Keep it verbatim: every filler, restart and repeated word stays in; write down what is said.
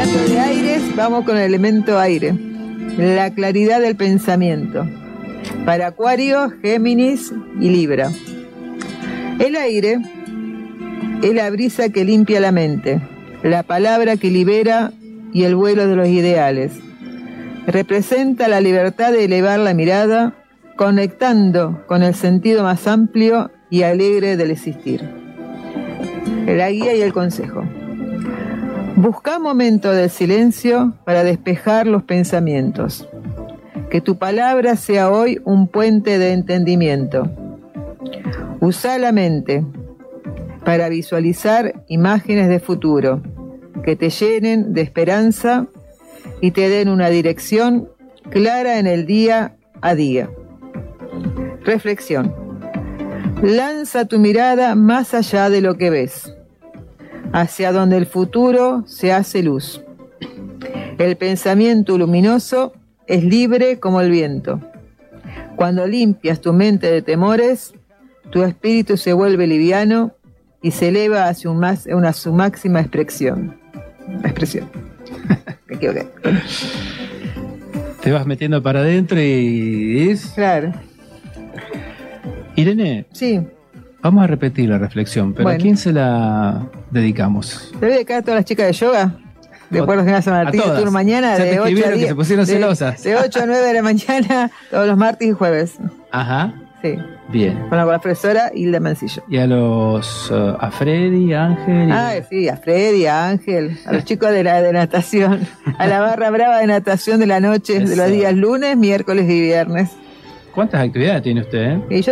Hablando de aires, vamos con el elemento aire. La claridad del pensamiento. Para Acuario, Géminis y Libra. El aire es la brisa que limpia la mente, la palabra que libera y el vuelo de los ideales. Representa la libertad de elevar la mirada, conectando con el sentido más amplio y alegre del existir. La guía y el consejo. Busca momento del silencio para despejar los pensamientos. Que tu palabra sea hoy un puente de entendimiento. Usa la mente para visualizar imágenes de futuro que te llenen de esperanza y te den una dirección clara en el día a día. Reflexión. Lanza tu mirada más allá de lo que ves, hacia donde el futuro se hace luz. El pensamiento luminoso es libre como el viento. Cuando limpias tu mente de temores, tu espíritu se vuelve liviano y se eleva hacia un más, una su máxima expresión. Expresión. Me equivoqué. Te vas metiendo para adentro y es... Claro. Irene. Sí. Vamos a repetir la reflexión, pero bueno. ¿A quién se la dedicamos? ¿Te voy a dedicar a todas las chicas de yoga? De Puerto General San Martín, el turno mañana de ocho a diez. Que se pusieron celosas. De, de ocho a nueve de la mañana, todos los martes y jueves. Ajá. Sí. Bien. Con la, con la profesora Hilda Mancillo. Y a los, uh, a Freddy, a Ángel. Ah, sí, a Freddy, a Ángel, a los chicos de la de natación, a la barra brava de natación de la noche, Eso. de los días lunes, miércoles y viernes. ¿Cuántas actividades tiene usted? Eh? Y yo